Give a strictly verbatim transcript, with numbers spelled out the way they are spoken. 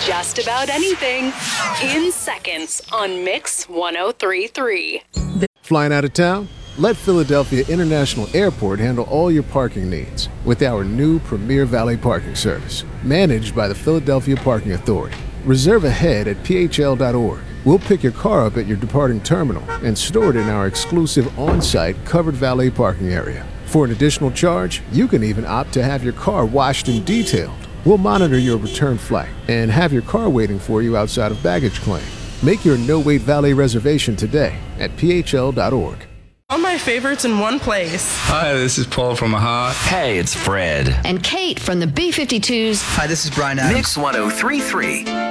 just about anything in seconds on Mix one oh three point three. Flying out of town? Let Philadelphia International Airport handle all your parking needs with our new Premier Valet Parking Service, managed by the Philadelphia Parking Authority. Reserve ahead at P H L dot org. We'll pick your car up at your departing terminal and store it in our exclusive on-site covered valet parking area. For an additional charge, you can even opt to have your car washed and detailed. We'll monitor your return flight and have your car waiting for you outside of baggage claim. Make your no-wait valet reservation today at P H L dot org. All my favorites in one place. Hi, this is Paul from Aha. Hey, it's Fred. And Kate from the B fifty-twos. Hi, this is Brian Adams. Mix one oh three point three.